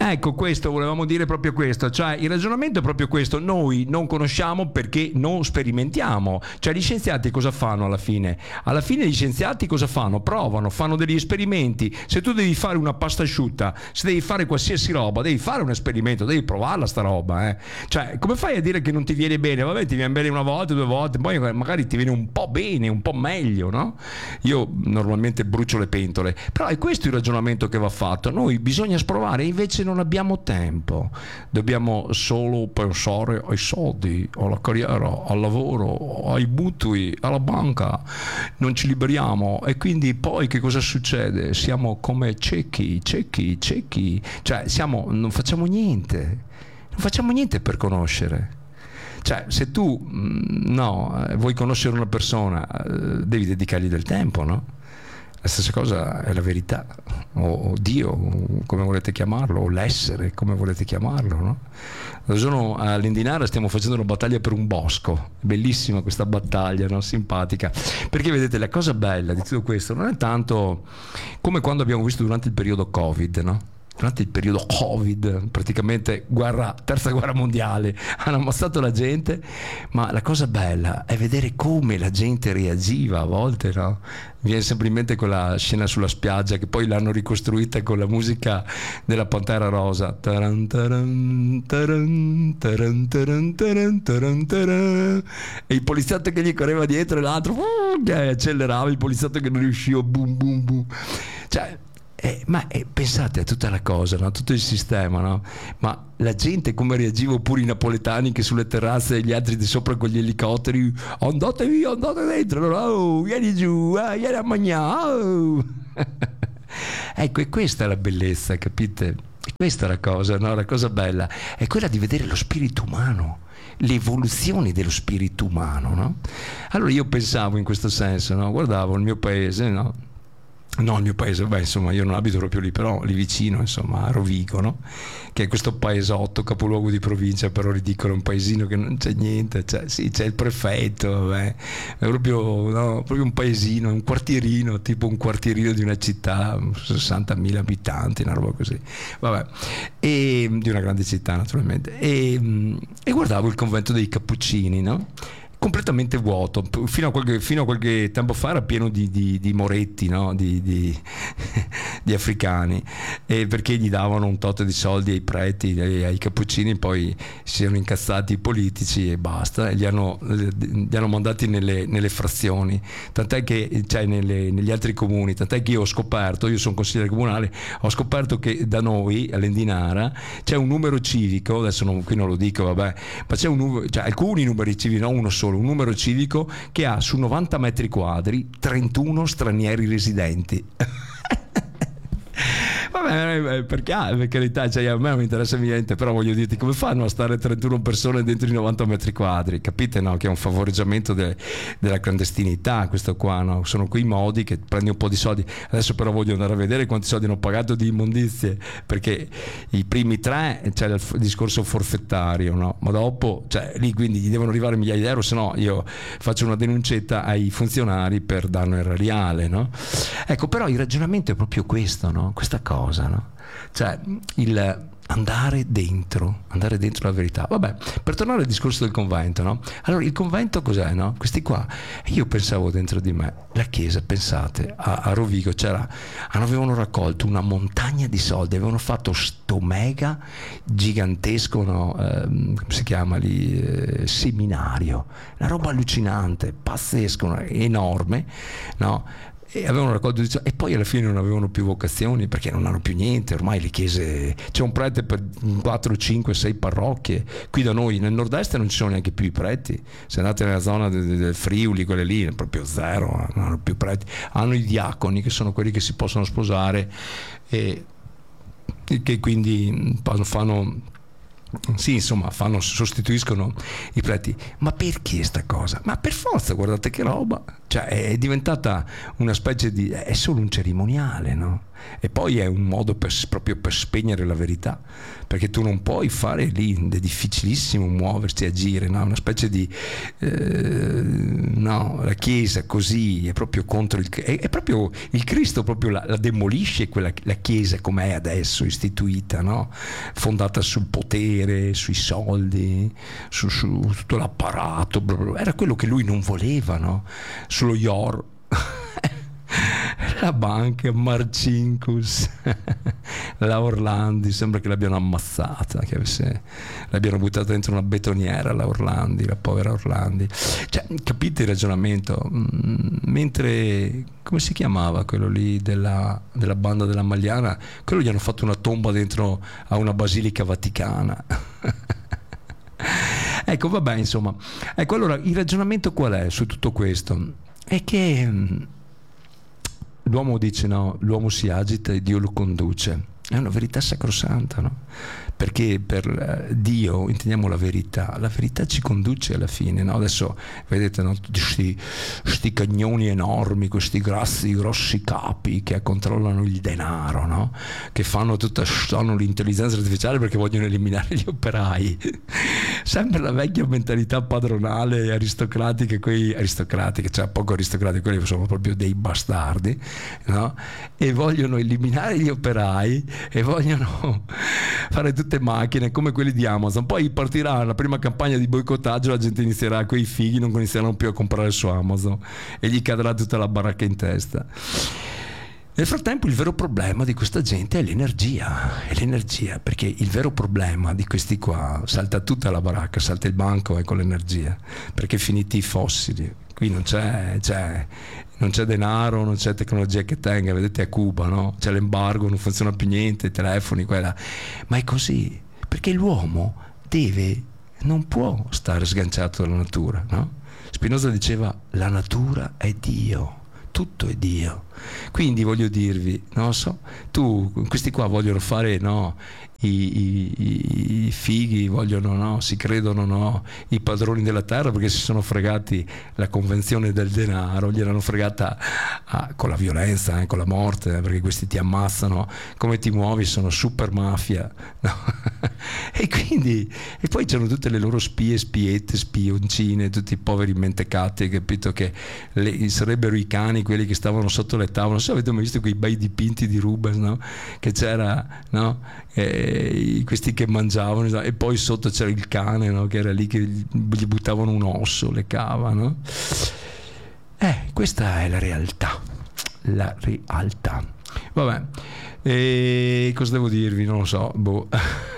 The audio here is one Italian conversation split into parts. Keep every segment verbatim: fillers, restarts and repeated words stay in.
Ecco, questo volevamo dire, proprio questo, cioè il ragionamento è proprio questo: noi non conosciamo perché non sperimentiamo. Cioè gli scienziati cosa fanno alla fine? Alla fine gli scienziati cosa fanno? Provano, fanno degli esperimenti. Se tu devi fare una pasta asciutta, se devi fare qualsiasi roba, devi fare un esperimento, devi provarla sta roba, eh. Cioè, come fai a dire che non ti viene bene? Vabbè, ti viene bene una volta, due volte, poi magari ti viene un po' bene, un po' meglio, no? Io normalmente brucio le pentole, però è questo il ragionamento che va fatto. Noi bisogna sprovare, invece non abbiamo tempo, dobbiamo solo pensare ai soldi, alla carriera, al lavoro, ai mutui, alla banca, non ci liberiamo, e quindi poi che cosa succede? Siamo come ciechi, ciechi, ciechi, cioè siamo, non facciamo niente, non facciamo niente per conoscere. Cioè, se tu no, vuoi conoscere una persona, devi dedicargli del tempo, no? La stessa cosa è la verità, o, o Dio, come volete chiamarlo, o l'essere, come volete chiamarlo, no? L'altro giorno all'Indinara stiamo facendo una battaglia per un bosco, bellissima questa battaglia, no? Simpatica, perché vedete, la cosa bella di tutto questo non è tanto come quando abbiamo visto durante il periodo Covid, no? Durante il periodo Covid, praticamente guerra, terza guerra mondiale, hanno ammazzato la gente, ma la cosa bella è vedere come la gente reagiva a volte, no? Mi viene sempre in mente quella scena sulla spiaggia che poi l'hanno ricostruita con la musica della Pantera Rosa. Taran, taran, taran, taran, taran, taran, taran, taran. E il poliziotto che gli correva dietro e l'altro uh, che accelerava, il poliziotto che non riusciva, boom boom boom. Cioè, Eh, ma eh, pensate a tutta la cosa, no? Tutto il sistema, no? Ma la gente come reagiva, oppure i napoletani che sulle terrazze e gli altri di sopra con gli elicotteri, andate via, andate dentro, no? Oh, vieni giù, eh, vieni a mangiare, oh. Ecco, e questa è la bellezza, capite? E questa è la cosa, no? La cosa bella è quella di vedere lo spirito umano, l'evoluzione dello spirito umano, no? Allora io pensavo in questo senso, no? Guardavo il mio paese, no? No, il mio paese, beh, insomma, io non abito proprio lì, però lì vicino, insomma, a Rovigo, no? Che è questo paesotto, capoluogo di provincia, però ridicolo, un paesino che non c'è niente, cioè, sì, c'è il prefetto, vabbè, è proprio, no, proprio un paesino, un quartierino, tipo un quartierino di una città, sessantamila abitanti, una roba così, vabbè, e di una grande città, naturalmente, e, e guardavo il convento dei Cappuccini, no? Completamente vuoto, fino a qualche, fino a qualche tempo fa era pieno di, di, di moretti, no? di, di, di africani, e perché gli davano un tot di soldi ai preti e ai cappuccini, poi si sono incazzati i politici e basta, e li hanno, li hanno mandati nelle, nelle frazioni, tant'è che, cioè nelle, negli altri comuni, tant'è che io ho scoperto, io sono consigliere comunale, ho scoperto che da noi all'Endinara c'è un numero civico, adesso non, qui non lo dico, vabbè, ma c'è un numero, cioè alcuni numeri civici, non uno solo, un numero civico che ha su novanta metri quadri trentuno stranieri residenti. Vabbè, perché ah, per carità, cioè, a me non mi interessa niente, però voglio dirti, come fanno a stare trentuno persone dentro i novanta metri quadri? Capite, no? Che è un favoreggiamento de, della clandestinità questo qua, no? Sono quei modi che prendi un po' di soldi. Adesso però voglio andare a vedere quanti soldi hanno pagato di immondizie, perché i primi tre c'è il discorso forfettario, no? Ma dopo, cioè lì quindi gli devono arrivare migliaia di euro, se no io faccio una denuncetta ai funzionari per danno erariale, no? Ecco, però il ragionamento è proprio questo, no? Questa cosa, no? Cioè il andare dentro, andare dentro la verità. Vabbè, per tornare al discorso del convento, no? Allora il convento cos'è, no? Questi qua, io pensavo dentro di me, la chiesa, pensate, a, a Rovigo c'era, avevano raccolto una montagna di soldi, avevano fatto sto mega gigantesco, no? Eh, come si chiama lì? Eh, seminario, una roba allucinante, pazzesco, enorme, no? E avevano raccolto, e poi alla fine non avevano più vocazioni perché non hanno più niente, ormai le chiese, c'è un prete per quattro, cinque, sei parrocchie. Qui da noi nel nord-est non ci sono neanche più i preti, se andate nella zona del, del Friuli, quelle lì è proprio zero, non hanno più preti, hanno i diaconi che sono quelli che si possono sposare e, e che quindi fanno Sì, insomma, fanno, sostituiscono i preti. Ma perché sta cosa? Ma per forza, guardate che roba. Cioè, è diventata una specie di... è solo un cerimoniale, no? E poi è un modo per, proprio per spegnere la verità, perché tu non puoi fare lì, è difficilissimo muoversi, agire, no? Una specie di... Eh, no, la Chiesa così è proprio contro il... è, è proprio il Cristo proprio la, la demolisce quella, la Chiesa com'è adesso, istituita, no? Fondata sul potere, sui soldi, su, su tutto l'apparato, bla bla, era quello che lui non voleva, no? Sullo I O R la banca, Marcinkus, la Orlandi, sembra che l'abbiano ammazzata, che avesse, l'abbiano buttata dentro una betoniera, la Orlandi, la povera Orlandi. Cioè, capite il ragionamento? Mentre, come si chiamava quello lì della, della banda della Magliana? Quello gli hanno fatto una tomba dentro a una basilica vaticana. Ecco, vabbè, insomma. Ecco, allora, il ragionamento qual è su tutto questo? È che l'uomo dice no, l'uomo si agita e Dio lo conduce. È una verità sacrosanta, no? Perché per Dio intendiamo la verità, la verità ci conduce alla fine, no? Adesso vedete, no? Tutti questi cagnoni enormi, questi grassi, grossi capi che controllano il denaro, no? Che fanno tutta stanno l'intelligenza artificiale perché vogliono eliminare gli operai. Sempre la vecchia mentalità padronale e aristocratica, quei aristocratiche, cioè poco aristocratici, quelli sono proprio dei bastardi, no? E vogliono eliminare gli operai e vogliono fare tutte macchine come quelli di Amazon. Poi partirà la prima campagna di boicottaggio, la gente inizierà, quei fighi non inizieranno più a comprare su Amazon e gli cadrà tutta la baracca in testa. Nel frattempo il vero problema di questa gente è l'energia, è l'energia, perché il vero problema di questi qua, salta tutta la baracca, salta il banco, ecco l'energia, perché finiti i fossili, qui non c'è, c'è non c'è denaro, non c'è tecnologia che tenga, vedete a Cuba, no? C'è l'embargo, non funziona più niente, i telefoni, quella. Ma è così, perché l'uomo deve, non può stare sganciato dalla natura, no? Spinoza diceva la natura è Dio, tutto è Dio. Quindi voglio dirvi, non so, tu, questi qua vogliono fare, no, i, i, i fighi, vogliono, no, si credono, no, i padroni della terra perché si sono fregati la convenzione del denaro, gliel'hanno fregata ah, con la violenza, eh, con la morte, eh, perché questi ti ammazzano, come ti muovi, sono super mafia, no? E quindi, e poi c'erano tutte le loro spie, spiette, spioncine, tutti i poveri mentecatti, capito, che le, sarebbero i cani quelli che stavano sotto le tavole. Non so, avete mai visto quei bei dipinti di Rubens, no? Che c'era, no? E, questi che mangiavano, no? E poi sotto c'era il cane, no? Che era lì che gli buttavano un osso, le cava, no? Eh, questa è la realtà, la realtà. Vabbè, e cosa devo dirvi? Non lo so, boh.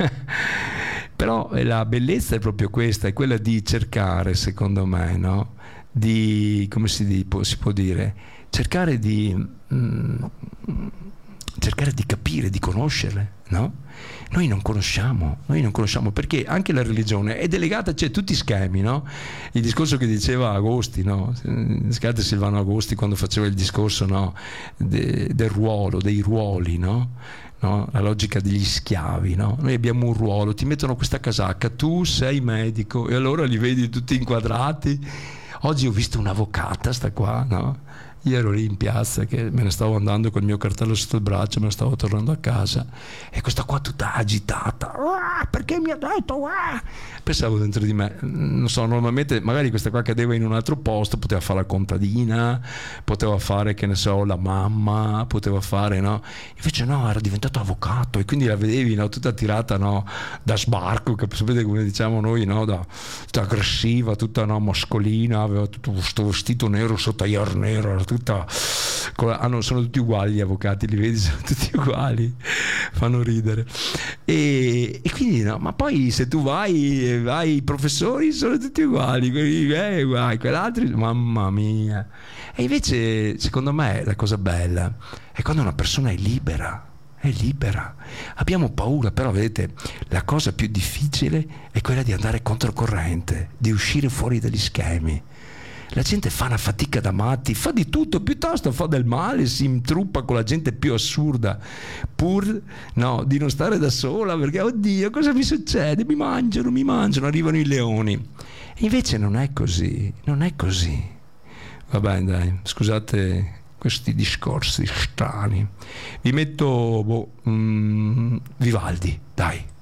Però la bellezza è proprio questa, è quella di cercare, secondo me, no? Di, come si, di, si può dire, cercare di mm, cercare di capire, di conoscere, no? Noi non conosciamo, noi non conosciamo, perché anche la religione è delegata, c'è tutti schemi, no? Il discorso che diceva Agosti, no? Scusate Silvano Agosti quando faceva il discorso, no? De, del ruolo, dei ruoli, no? No? La logica degli schiavi, no? Noi abbiamo un ruolo, ti mettono questa casacca, tu sei medico e allora li vedi tutti inquadrati. Oggi ho visto un'avvocata, sta qua, no? Io ero lì in piazza che me ne stavo andando col mio cartello sotto il braccio, me ne stavo tornando a casa e questa qua tutta agitata, ah, perché mi ha detto ah? Pensavo dentro di me, non so, normalmente magari questa qua cadeva in un altro posto, poteva fare la contadina, poteva fare, che ne so, la mamma, poteva fare, no? Invece no, era diventato avvocato e quindi la vedevi, no? Tutta tirata, no? Da sbarco, che sapete come diciamo noi, no? Da, tutta aggressiva, tutta, no, mascolina, aveva tutto questo vestito nero, sottaier nero, era tutta, hanno, sono tutti uguali gli avvocati, li vedi, sono tutti uguali, fanno ridere. E, e quindi no, ma poi se tu vai, vai, i professori sono tutti uguali, quelli, eh, guai, quell'altro, mamma mia. E invece secondo me la cosa bella è quando una persona è libera, è libera. Abbiamo paura, però vedete, la cosa più difficile è quella di andare controcorrente, di uscire fuori dagli schemi. La gente fa una fatica da matti, fa di tutto, piuttosto fa del male, si intruppa con la gente più assurda, pur no, di non stare da sola, perché oddio, cosa mi succede? Mi mangiano, mi mangiano, arrivano i leoni. E invece non è così, non è così. Vabbè, dai, scusate questi discorsi strani. Vi metto boh, mm, Vivaldi, dai.